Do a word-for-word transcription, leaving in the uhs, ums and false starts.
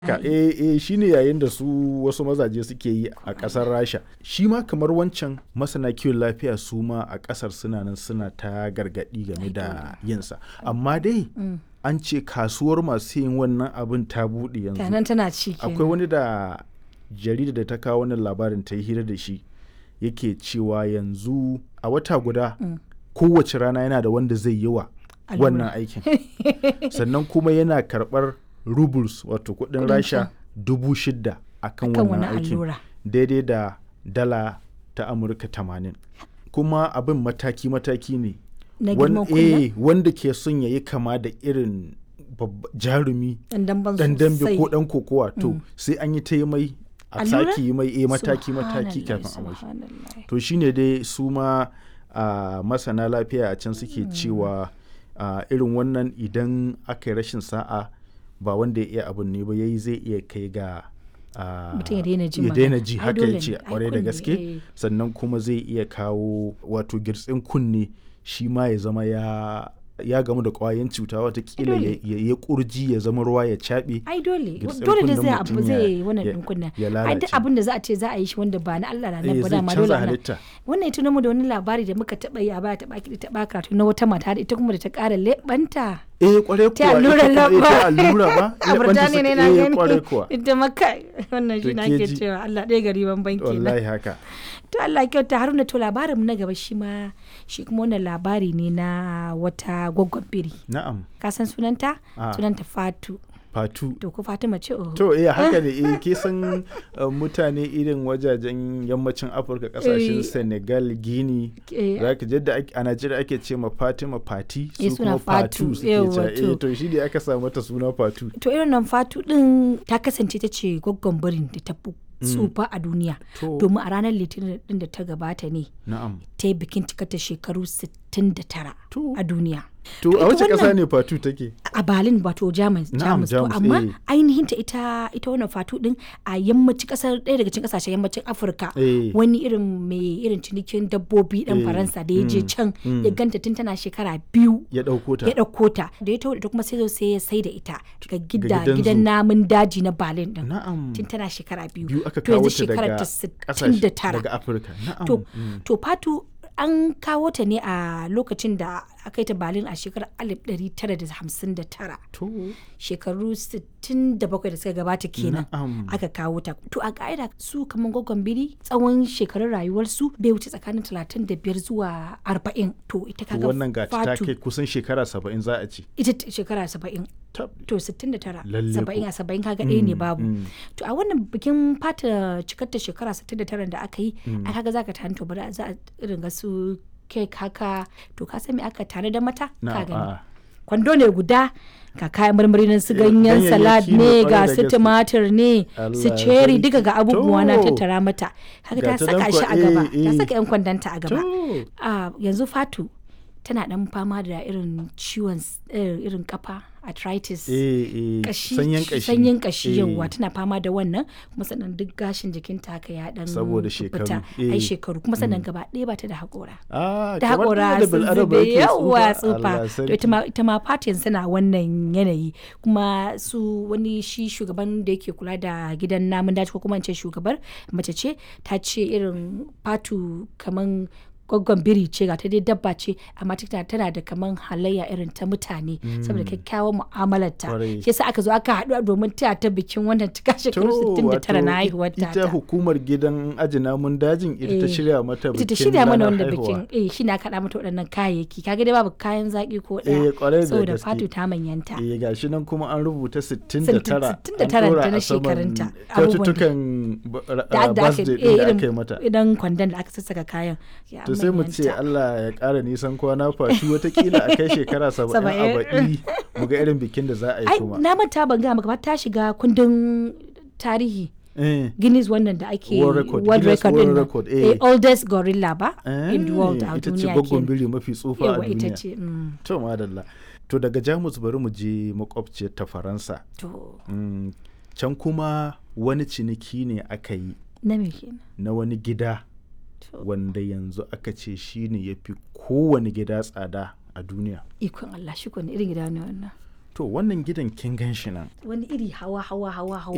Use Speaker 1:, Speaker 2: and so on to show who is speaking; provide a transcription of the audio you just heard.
Speaker 1: Ka eh eh shine yayin da su wasu mazaje suke yi a ƙasar Rasha. Shi ma kamar wancan masana kiwon lafiya su ma a ƙasar suna nan suna ta gargaɗi game da yinsa. Amma dai an ce kasuwar masu yin wannan abin ta buɗe yanzu.
Speaker 2: Tanan tana ci kenan.
Speaker 1: Akwai wani da jarida da ta kawo wannan labarin ta yi hira da shi yake cewa yanzu a wata guda kowace rana yana da wanda zai yi wa wannan aikin. Sannan kuma yana karɓar rubles wato kudin rasha dubu shida a kan wannan aikin daidai da dala ta amurka tamanin kuma abin mataki-mataki ne eh, wanda ke son ya yi kama da irin jarumi dan dambe ko dan kokowa to mm. sai an yi ta yi mai a sake yi mai eh, mataki-mataki kafin a mashi to shine dai su ma uh, masana lafiya a can suke mm. cewa uh, irin wannan idan aka yi rashin sa'a ba wanda ya iya abin ne ba yayi zai iya kai ga
Speaker 2: mutum ya daina ji
Speaker 1: ya daina ji haka ya ce kwarai da gaske sannan kuma zai iya kawo wato girtsin kunne shi ma ya zama ya ya gamu da kwayan cuta watakila ya ya kurji ya zama ruwa ya caɓe
Speaker 2: ai dole dole da zai abu zai wannan din kunna ai duk abin da za a ce za a yi shi wanda ba na Allah na nan ba da ma dole wannan ya tuno mu da wani labari da muka taba yi a baya taba ki taba karatu na wata mata da ita kuma da ta ƙara lebanta
Speaker 1: eh kware kuwa
Speaker 2: ta allura
Speaker 1: ita ta allura ba
Speaker 2: a Burtaniya ne na
Speaker 1: eh
Speaker 2: gani
Speaker 1: kware kuwa
Speaker 2: ita maka wannan shi nake cewa Allah ɗaya gari ban banki na
Speaker 1: wallahi haka
Speaker 2: to Allah kyauta Haruna to labarin mu na gaba shi ma shi kuma wannan labari ne na wata gwaggon biri
Speaker 1: na'am
Speaker 2: ka san sunanta sunanta Fatu
Speaker 1: Fatu
Speaker 2: to ko Fatima ce oh
Speaker 1: to eh haka ne eh ke san mutane irin wajajen yammacin Afirka kasashen Senegal Guinea zaka jadda a Najeriya ake ce ma Fatima Fati su kuma Fatu suke ce eh to shi ne aka samu mata suna Fatu
Speaker 2: to irin nan Fatu din ta kasance ta ce gwaggon birin da ta tsufa a duniya domin a ranar litinin din da ta gabata ne ta yi bikin cikata shekaru sittin da tara a duniya
Speaker 1: to a wace kasa ne Fatu take
Speaker 2: a Berlin wato Jamus Jamus to amma ainihin ta ita ita wannan Fatu din a yammacin kasar ɗaya daga cikin kasashen yammacin Afirka wani irin mai irin cinikin dabbobi dan Faransa da ya je can ya ganta tun tana shekara biyu
Speaker 1: ya dauko ta
Speaker 2: ya dauko ta da ya tawo da kuma sai zo sai ya sai da ita ga gida gidan namun daji na Berlin din tun tana shekara biyu
Speaker 1: aka
Speaker 2: to
Speaker 1: kawo
Speaker 2: yanzu
Speaker 1: ta
Speaker 2: shekarar
Speaker 1: daga
Speaker 2: ta sittin da tara
Speaker 1: daga Afirka na'am
Speaker 2: to to Fatu an kawo ta ne a lokacin da aka yi ta Berlin a shekarar alif ɗari tara da hamsin da tara shekaru sittin da bakwai da suka gabata kenan aka kawo ta to a ka'ida su kamar gwaggon biri tsawon shekarun rayuwarsu bai wuce tsakanin talatin da biyar zuwa arba'in to ita kaga
Speaker 1: wannan gaci ta kai kusan shekara saba'in za a ce
Speaker 2: ita shekara saba'in to sittin da tara
Speaker 1: Lalle
Speaker 2: saba'in a saba'in kaga ɗaya ne babu to a wannan bikin fata cikar ta shekara sittin da tara da aka yi a kaga zaka tani to bari za a irin ga su kek haka to ka san me aka tare da mata ka gani kwando ne guda ga kayan marmari nan su ganyen salad ne ga su tumatir ne su cherry duka ga abubuwa na tattara mata haka ta saka shi a gaba ta saka yan kwandanta a gaba yanzu Fatu tana dan fama da irin ciwon irin kafa arthritis
Speaker 1: sanyin kashi
Speaker 2: sanyin kashi yawa tana fama da wannan kuma sannan duk gashin jikinta haka ya dan
Speaker 1: saboda shekaru
Speaker 2: ai shekaru kuma sannan gaba ɗaya ba ta da haƙora
Speaker 1: da
Speaker 2: haƙora sun zube yawa tsufa to ita ma fatin suna wannan yanayi kuma su wani shi shugaban da yake kula da gidan namun daji ko kuma in ce shugabar mace ce ta ce irin Fatu kaman gwaggon biri ce ga ta dai dabba ce amma tana da kaman halayya irin ta mutane saboda kyakkyawan mu'amalarta shi yasa aka zo aka haɗu domin taya ta bikin wannan cika shekaru sittin da tara na haihuwar ta
Speaker 1: ita hukumar gidan aji namun dajin ita ta shirya mata bikin
Speaker 2: ita ta shirya mana wannan bikin eh shi na kaɗa mata waɗannan kayayyaki kaga dai babu kayan zaki ko ɗaya saboda Fatu ta manyanta
Speaker 1: eh gashi nan kuma an rubuta sittin da tara
Speaker 2: sittin da tara ta na shekarunta
Speaker 1: kyaututtukan birthday din da aka yi mata
Speaker 2: idan kwandon da aka sassaka kayan
Speaker 1: sai mu ce Allah ya ƙara nisan kwana Fatu watakila a kai shekara saba'in a baɗi mu ga irin bikin da za a yi kuma.
Speaker 2: Na manta ban gaya maka ba ta shiga kundin tarihi. Guinness wannan da ake
Speaker 1: World Record,
Speaker 2: World Record,
Speaker 1: World Record
Speaker 2: eh. oldest gorilla ba in the world a duniya
Speaker 1: ita ce gwaggon biri mafi tsufa a duniya. To madalla. To daga Jamus bari mu je makwabciyar ta Faransa.
Speaker 2: To.
Speaker 1: Can kuma wani ciniki ne aka yi.
Speaker 2: Na me kenan?
Speaker 1: Na wani gida. Wanda yanzu aka ce shi ne ya fi kowane gida tsada a duniya.
Speaker 2: Ikon Allah shi kone irin gida ne wannan.
Speaker 1: To wannan gidan kin gan shi nan.
Speaker 2: Wani iri hawa hawa hawa hawa